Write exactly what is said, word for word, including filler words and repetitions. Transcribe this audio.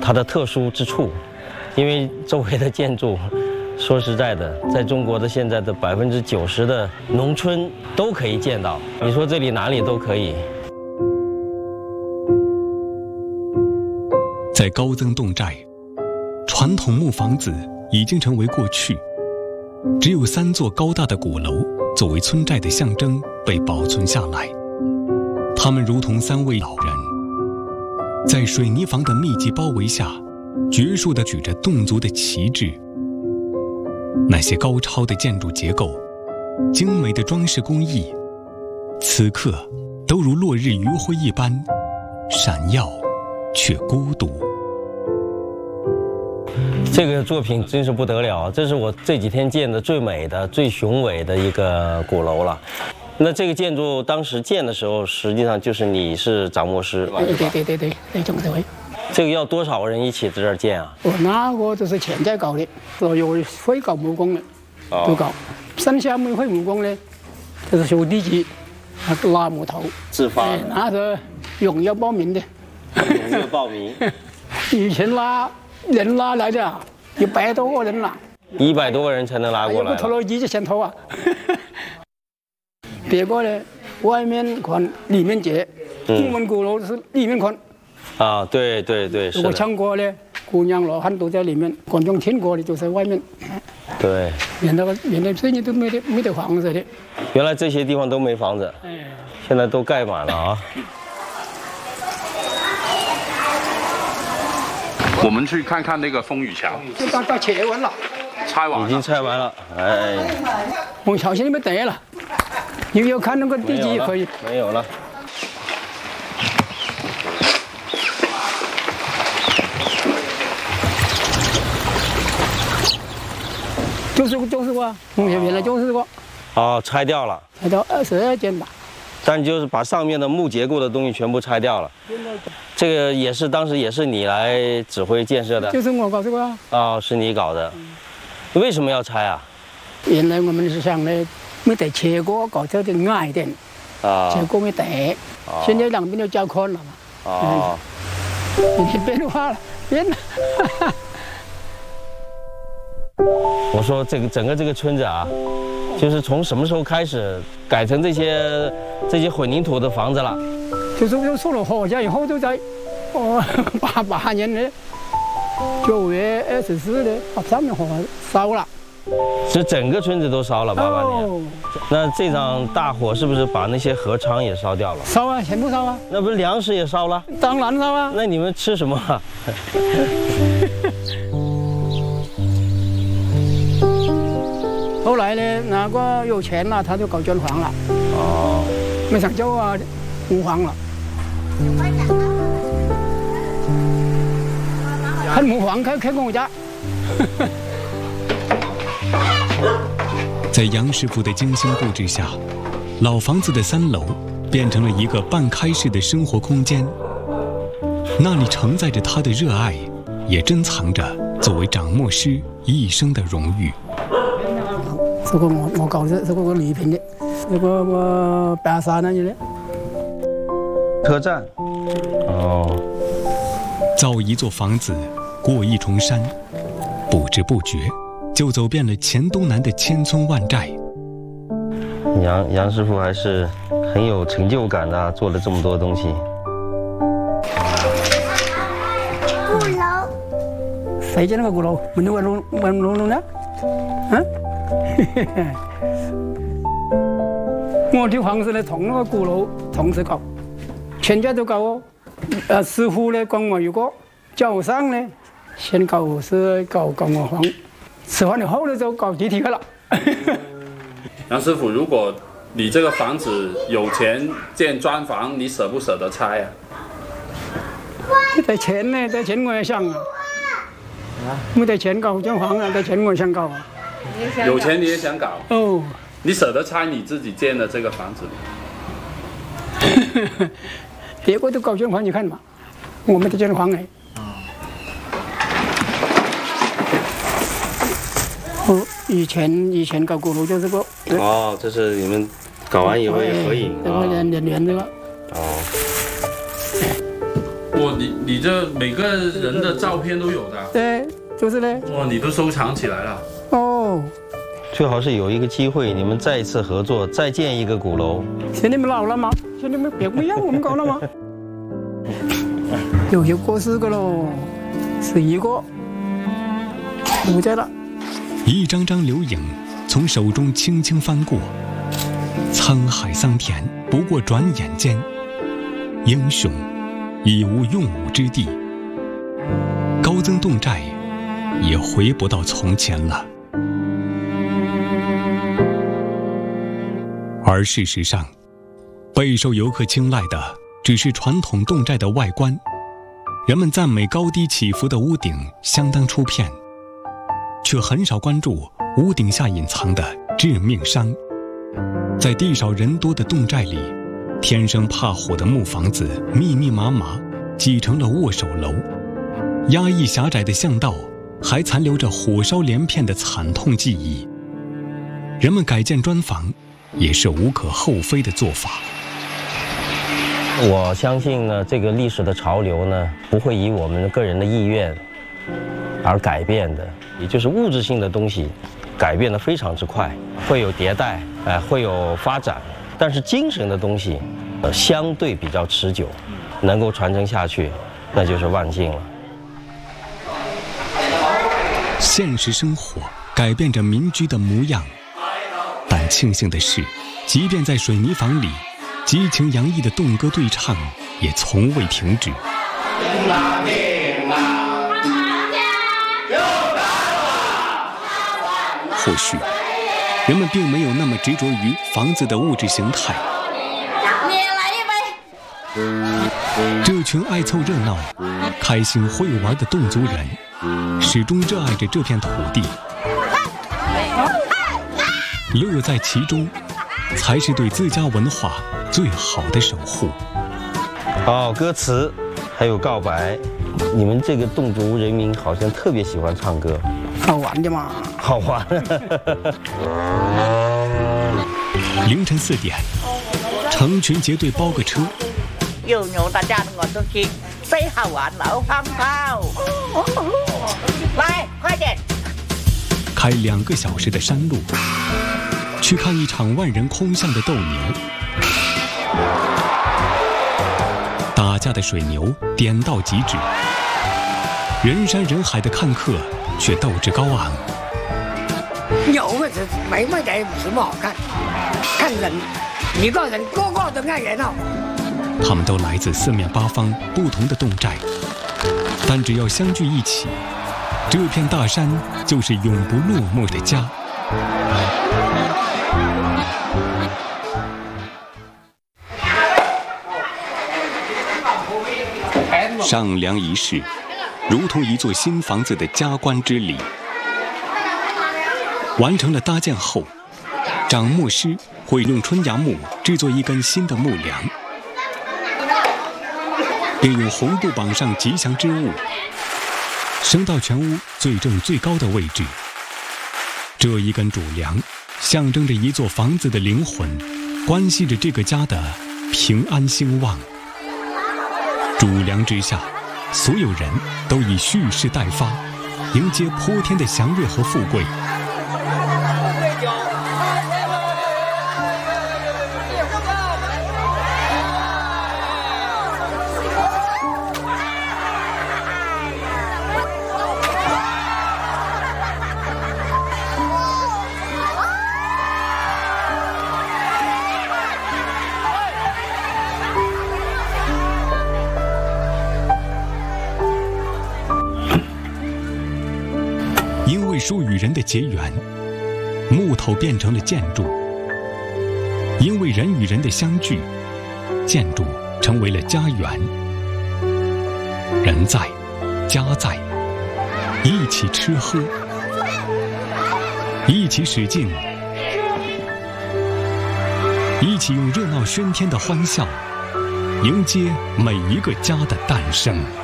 它的特殊之处，因为周围的建筑，说实在的，在中国的现在的百分之九十的农村都可以见到。你说这里哪里都可以。 在高增洞寨，传统木房子已经成为过去，只有三座高大的鼓楼作为村寨的象征被保存下来。它们如同三位老人，在水泥房的密集包围下，矍铄地举着侗族的旗帜。那些高超的建筑结构，精美的装饰工艺，此刻都如落日余晖一般闪耀却孤独。 这个作品真是不得了，这是我这几天见的最美的、最雄伟的一个鼓楼了。那这个建筑当时建的时候，实际上就是你是掌舵师， 对对对对对，那种的。 这个要多少人一起在这儿建啊？ 哦，那个就是钱在搞的，所有会搞木工的都搞，剩下没会木工的，就是修地基，拉木头， 自发的， 那是踊跃报名的。 踊跃报名。 以前拉人拉来的，一百多个人了。 一百多个人才能拉过来。 有个拖拉机就先拖啊。别个呢，外面宽，里面窄。我们鼓楼是里面宽。 啊，对对对， 如果唱歌呢，姑娘老汉都在里面，观众听歌的就在外面。 对。 连那个连那最近都没得没得房子的。 原来这些地方都没房子，现在都盖满了啊。 我们去看看那个风雨桥， 就到到拆完了， 拆完已经拆完了，哎。 风桥现在没得了，你要看那个地基也可以。 没有了。 就是就是个，风桥原来就是个。 哦，拆掉了。 拆掉二十二间吧。 但就是把上面的木结构的东西全部拆掉了。这个也是当时也是你来指挥建设的。 就是我搞这个啊。 哦，是你搞的。为什么要拆啊？ 原来我们是想呢，没得切过，搞这个矮一点。啊。切过没得。哦。现在两边都加宽了嘛。 哦。 已经变化了，变了。 我说这个整个这个村子啊，就是从什么时候开始改成这些这些混凝土的房子了？ 就是就受了火灾以后，就在哦八八年的九月二十四的把上面火烧了。 是整个村子都烧了八八年。哦、那这场大火是不是把那些河昌也烧掉了？ 烧啊，全部烧啊。 那不是粮食也烧了？ 当然烧啊。 那你们吃什么？ 后来呢，那个有钱了，他就搞砖房了。哦。没想到啊，木房了。看木房，看看我家。 在杨师傅的精心布置下，老房子的三楼变成了一个半开式的生活空间。那里承载着他的热爱，也珍藏着作为掌舵师一生的荣誉。 这个我我搞的，这个个礼品的，这个我白沙那里的车站。哦， 造一座房子，过一重山，不知不觉就走遍了黔东南的千村万寨。 杨杨师傅还是很有成就感的、啊，做了这么多东西。 鼓楼，谁建那个鼓楼？我们弄弄弄弄弄的，嗯。我的房子呢，从那个鼓楼同时搞，全家都搞哦。呃，师傅呢管我一个，早上呢先搞是搞搞我房，吃完以后呢就搞集体了。 杨师傅，如果你这个房子有钱建砖房，你舍不舍得拆啊？ 没得钱呢，得钱我也想啊。没得钱搞砖房啊，得钱我也想搞啊。 有钱你也想搞哦？ 你舍得拆你自己建的这个房子吗？别个都搞砖房，你看嘛，我没得砖房哎。哦，以前以前搞鼓楼就是个。 哦，这是你们搞完以后合影这个连连连这个。 哦。 哇，你你这每个人的照片都有的。 对，就是嘞。 哇，你都收藏起来了。 哦。 最好是有一个机会，你们再一次合作，再建一个鼓楼。 兄弟们老了吗？兄弟们别不一样，我们搞了吗？有些过世个喽，是一个不在了。 一张张留影从手中轻轻翻过，沧海桑田不过转眼间，英雄已无用武之地，高增侗寨也回不到从前了。而事实上，备受游客青睐的只是传统侗寨的外观，人们赞美高低起伏的屋顶相当出片，却很少关注屋顶下隐藏的致命伤。在地少人多的侗寨里，天生怕火的木房子密密麻麻挤成了握手楼，压抑狭窄的巷道还残留着火烧连片的惨痛记忆。人们改建砖房也是无可厚非的做法。 我相信呢，这个历史的潮流呢，不会以我们个人的意愿而改变的，也就是物质性的东西改变得非常之快，会有迭代，哎、呃，会有发展，但是精神的东西，呃，相对比较持久，能够传承下去，那就是万幸了。 现实生活改变着民居的模样，但庆幸的是，即便在水泥房里，激情洋溢的侗歌对唱也从未停止。或许，人们并没有那么执着于房子的物质形态。这群爱凑热闹、开心会玩的侗族人，始终热爱着这片土地，乐在其中，才是对自家文化最好的守护。 哦，歌词还有告白，你们这个侗族人民好像特别喜欢唱歌， 好玩的嘛， 好玩。 凌晨四点，成群结队包个车。 要牛大家我都去最好玩老放炮，来快点！ 开两个小时的山路，去看一场万人空巷的斗牛。打架的水牛点到即止，人山人海的看客却斗志高昂。 牛嘛是没没得什么好看，看人，一个人个个都爱人哦。 他们都来自四面八方不同的侗寨，但只要相聚一起，这片大山就是永不落寞的家。上梁仪式，如同一座新房子的加冠之礼。完成了搭建后，掌木师会用春芽木制作一根新的木梁，并用红布绑上吉祥之物，升到全屋最正最高的位置。这一根主梁象征着一座房子的灵魂，关系着这个家的平安兴旺。主梁之下，所有人都以蓄势待发，迎接泼天的祥瑞和富贵。因为树与人的结缘，木头变成了建筑；因为人与人的相聚，建筑成为了家园。人在，家在，一起吃喝，一起使劲，一起用热闹喧天的欢笑，迎接每一个家的诞生。